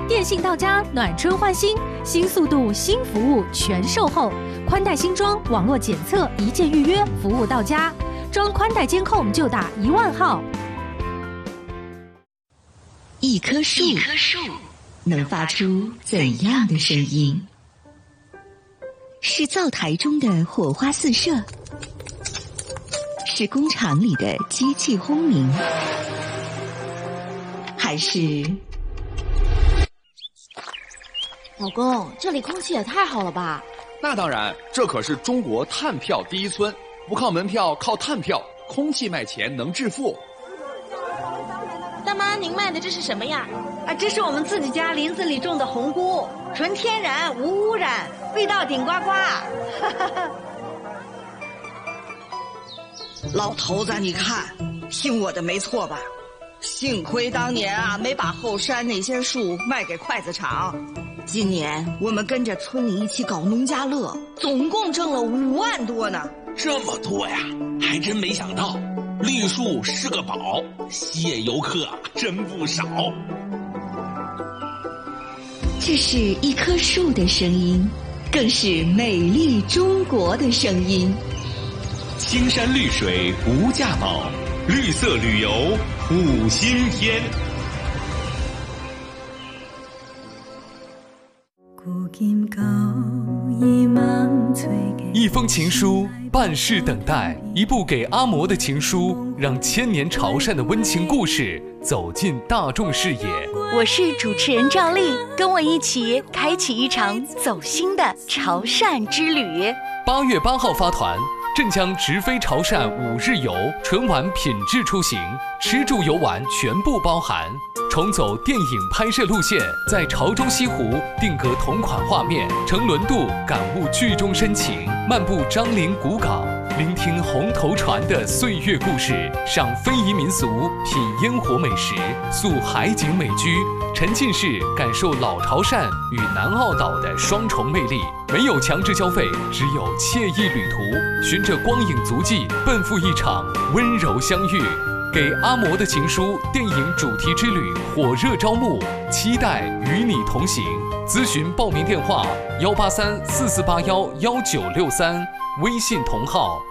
电信到家，暖春换新，新速度、新服务全售后，宽带新装，网络检测，一键预约，服务到家。装宽带监控就打10000号。 一棵树能发出怎样的声音？是灶台中的火花四射，是工厂里的机器轰鸣，还是…… 老公，这里空气也太好了吧？ 那当然，这可是中国碳票第一村，不靠门票，靠碳票，空气卖钱能致富。 大妈，您卖的这是什么呀？ 这是我们自己家林子里种的红菇，纯天然无污染，味道顶呱呱。 老头子，你看，听我的没错吧？幸亏当年没把后山那些树卖给筷子厂。今年我们跟着村里一起搞农家乐，总共挣了5万多呢。 这么多呀，还真没想到，绿树是个宝，吸引游客真不少。 这是一棵树的声音，更是美丽中国的声音。 青山绿水无价宝，绿色旅游5星天。 一封情书，半世等待，一部给阿嬷的情书，让千年潮汕的温情故事走进大众视野。 我是主持人赵丽，跟我一起开启一场走心的潮汕之旅。 8月8号发团，镇江直飞潮汕5日游，纯玩品质出行，吃住游玩全部包含。重走电影拍摄路线，在潮州西湖定格同款画面，乘轮渡感悟剧中深情，漫步樟林古港，聆听红头船的岁月故事，赏非遗民俗，品烟火美食，溯海景美居，沉浸式感受老潮汕与南澳岛的双重魅力。没有强制消费，只有惬意旅途，循着光影足迹，奔赴一场温柔相遇。给阿嬷的情书电影主题之旅火热招募，期待与你同行。咨询报名电话18344811963，微信同号。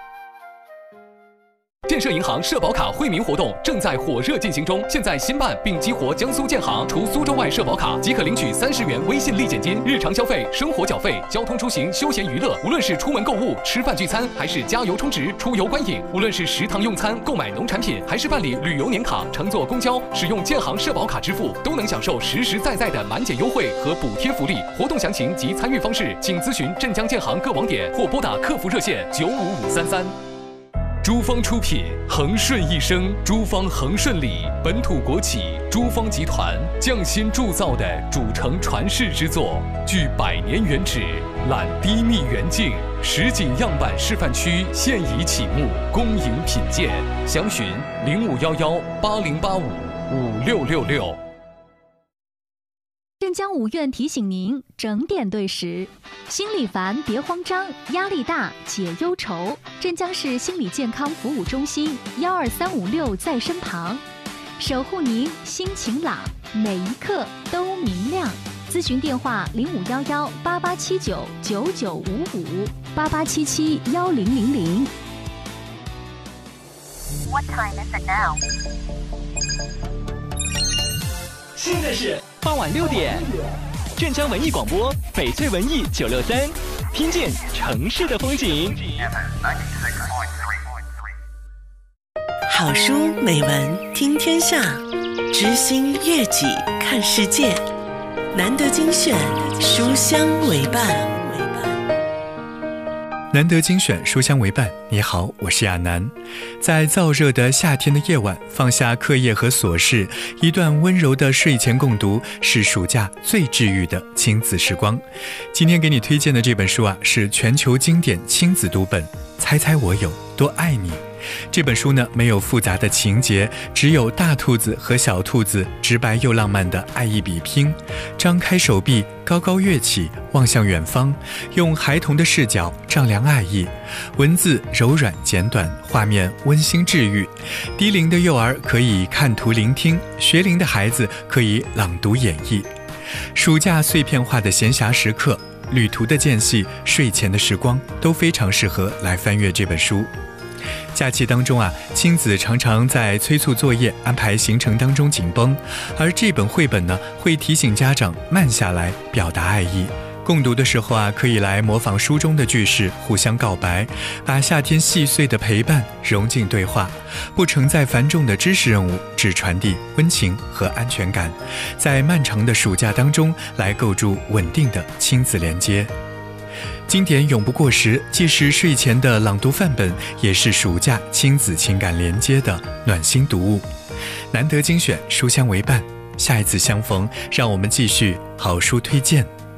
建设银行社保卡惠民活动正在火热进行中，现在新办并激活江苏建行除苏州外社保卡即可领取30元微信立减金，日常消费、生活缴费、交通出行、休闲娱乐，无论是出门购物、吃饭聚餐，还是加油充值、出游观影，无论是食堂用餐、购买农产品，还是办理旅游年卡、乘坐公交，使用建行社保卡支付，都能享受实实在在的满减优惠和补贴福利。活动详情及参与方式，请咨询镇江建行各网点或拨打客服热线95533。珠芳出品，恒顺一生，珠芳恒顺里本土国企珠芳集团匠心铸造的主城传世之作，具100年原址，揽低密远近，实景样板示范区现已启幕，恭迎品鉴。详询051180855666。 镇江五院提醒您整点对时，心里烦别慌张，压力大解忧愁。镇江市心理健康服务中心12356在身旁，守护您心情朗，每一刻都明亮。咨询电话05118879995588771000。 What time is it now? 现在是傍晚6点，镇江文艺广播，翡翠文艺963，听见城市的风景。 好书美文听天下，知心悦己看世界。难得精选，书香为伴。 难得精选，书香为伴。你好，我是亚楠。在燥热的夏天的夜晚，放下课业和琐事，一段温柔的睡前共读，是暑假最治愈的亲子时光。今天给你推荐的这本书是全球经典亲子读本《猜猜我有多爱你》。这本书呢，没有复杂的情节，只有大兔子和小兔子直白又浪漫的爱意比拼。张开手臂，高高跃起，望向远方，用孩童的视角丈量爱意。文字柔软简短，画面温馨治愈。低龄的幼儿可以看图聆听，学龄的孩子可以朗读演绎。 暑假碎片化的闲暇时刻，旅途的间隙，睡前的时光，都非常适合来翻阅这本书。假期当中亲子常常在催促作业、安排行程当中紧绷，而这本绘本呢，会提醒家长慢下来，表达爱意。共读的时候可以来模仿书中的句式，互相告白，把夏天细碎的陪伴融进对话，不承载繁重的知识任务，只传递温情和安全感，在漫长的暑假当中来构筑稳定的亲子连接。经典永不过时，既是睡前的朗读范本，也是暑假亲子情感连接的暖心读物。难得精选，书香为伴，下一次相逢，让我们继续好书推荐。